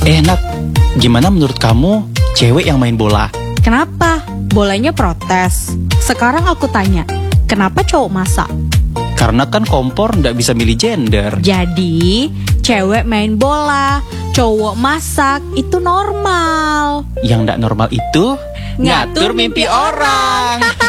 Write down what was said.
Nat, gimana menurut kamu cewek yang main bola? Kenapa? Bolanya protes. Sekarang aku tanya, kenapa cowok masak? Karena kan kompor nggak bisa milih gender. Jadi, cewek main bola, cowok masak, itu normal. Yang nggak normal itu Ngatur mimpi orang.